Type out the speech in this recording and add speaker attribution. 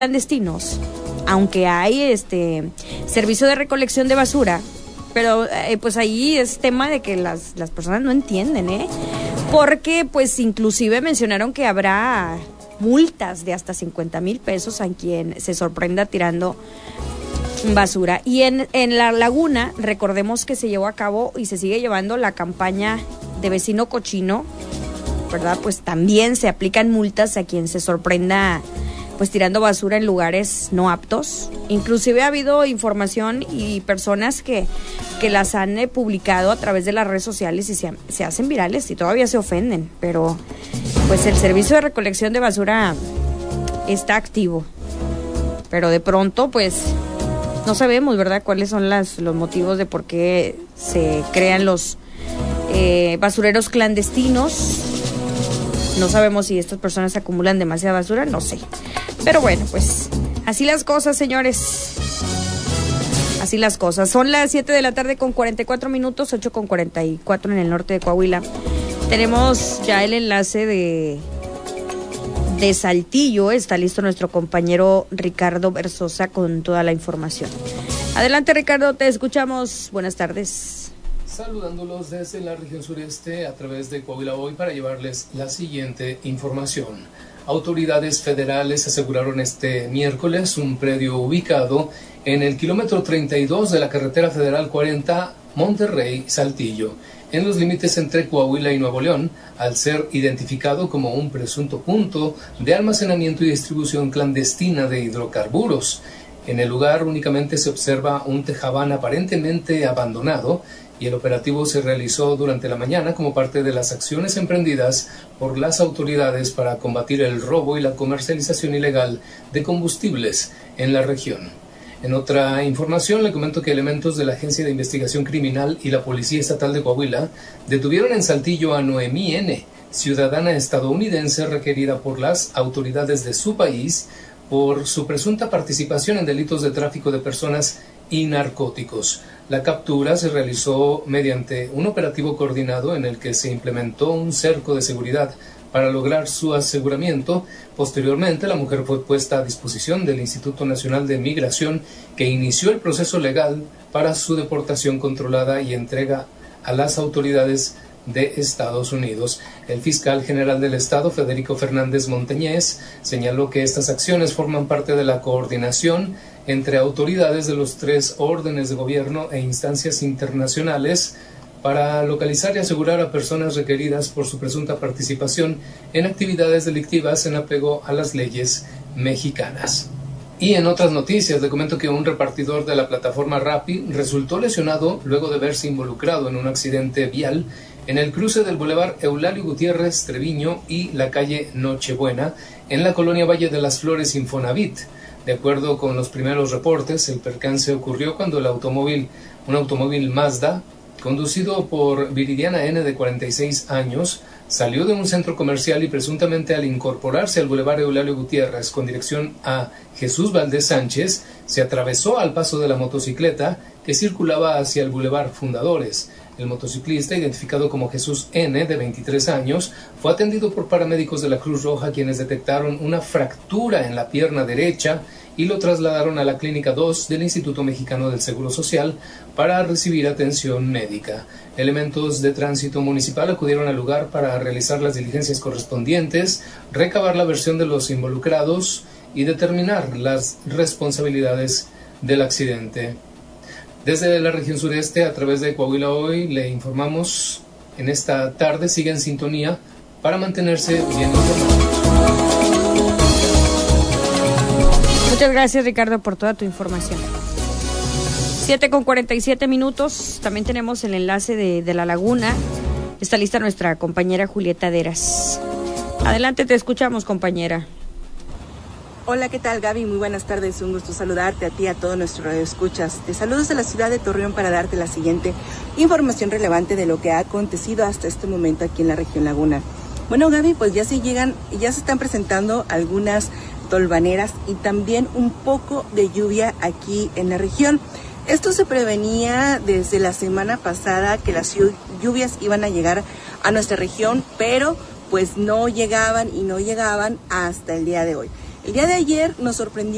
Speaker 1: clandestinos, aunque hay servicio de recolección de basura, pero pues ahí es tema de que las personas no entienden, porque pues inclusive mencionaron que habrá multas de hasta 50,000 pesos a quien se sorprenda tirando basura. Y en La Laguna, recordemos que se llevó a cabo y se sigue llevando la campaña de Vecino Cochino, ¿verdad? Pues también se aplican multas a quien se sorprenda pues tirando basura en lugares no aptos. Inclusive ha habido información y personas que las han publicado a través de las redes sociales y se hacen virales y todavía se ofenden, pero pues el servicio de recolección de basura está activo, pero de pronto pues no sabemos, ¿verdad?, cuáles son los motivos de por qué se crean los basureros clandestinos. No sabemos si estas personas acumulan demasiada basura, no sé. Pero bueno, pues así las cosas, señores. Así las cosas. Son las 7 de la tarde con 44 minutos, 8 con 44 en el norte de Coahuila. Tenemos ya el enlace de Saltillo. Está listo nuestro compañero Ricardo Berzosa con toda la información. Adelante, Ricardo, te escuchamos. Buenas tardes.
Speaker 2: Saludándolos desde la región sureste a través de Coahuila Hoy para llevarles la siguiente información. Autoridades federales aseguraron este miércoles un predio ubicado en el kilómetro 32 de la carretera federal 40 Monterrey-Saltillo, en los límites entre Coahuila y Nuevo León, al ser identificado como un presunto punto de almacenamiento y distribución clandestina de hidrocarburos. En el lugar únicamente se observa un tejabán aparentemente abandonado, y el operativo se realizó durante la mañana como parte de las acciones emprendidas por las autoridades para combatir el robo y la comercialización ilegal de combustibles en la región. En otra información, le comento que elementos de la Agencia de Investigación Criminal y la Policía Estatal de Coahuila detuvieron en Saltillo a Noemí N., ciudadana estadounidense requerida por las autoridades de su país por su presunta participación en delitos de tráfico de personas y narcóticos. La captura se realizó mediante un operativo coordinado en el que se implementó un cerco de seguridad para lograr su aseguramiento. Posteriormente, la mujer fue puesta a disposición del Instituto Nacional de Migración, que inició el proceso legal para su deportación controlada y entrega a las autoridades de Estados Unidos. El fiscal general del estado, Federico Fernández Montañez, señaló que estas acciones forman parte de la coordinación entre autoridades de los 3 órdenes de gobierno e instancias internacionales para localizar y asegurar a personas requeridas por su presunta participación en actividades delictivas en apego a las leyes mexicanas. Y en otras noticias, le comento que un repartidor de la plataforma Rappi resultó lesionado luego de verse involucrado en un accidente vial en el cruce del Boulevard Eulalio Gutiérrez Treviño y la calle Nochebuena, en la colonia Valle de las Flores Infonavit. De acuerdo con los primeros reportes, el percance ocurrió cuando un automóvil Mazda, conducido por Viridiana N. de 46 años, salió de un centro comercial y presuntamente al incorporarse al Boulevard Eulalio Gutiérrez con dirección a Jesús Valdés Sánchez, se atravesó al paso de la motocicleta que circulaba hacia el Boulevard Fundadores. El motociclista, identificado como Jesús N., de 23 años, fue atendido por paramédicos de la Cruz Roja, quienes detectaron una fractura en la pierna derecha y lo trasladaron a la Clínica 2 del Instituto Mexicano del Seguro Social para recibir atención médica. Elementos de tránsito municipal acudieron al lugar para realizar las diligencias correspondientes, recabar la versión de los involucrados y determinar las responsabilidades del accidente. Desde la región sureste, a través de Coahuila Hoy, le informamos en esta tarde. Siga en sintonía para mantenerse bien informado.
Speaker 1: Muchas gracias, Ricardo, por toda tu información. 7 con 47 minutos. También tenemos el enlace de La Laguna. Está lista nuestra compañera Julieta Deras. Adelante, te escuchamos, compañera.
Speaker 3: Hola, ¿qué tal, Gaby? Muy buenas tardes, un gusto saludarte a ti y a todo nuestro radio escuchas. Te saludo desde la ciudad de Torreón para darte la siguiente información relevante de lo que ha acontecido hasta este momento aquí en la región Laguna. Bueno, Gaby, pues ya se están presentando algunas tolvaneras y también un poco de lluvia aquí en la región. Esto se prevenía desde la semana pasada que las lluvias iban a llegar a nuestra región, pero pues no llegaban hasta el día de hoy. El día de ayer nos sorprendió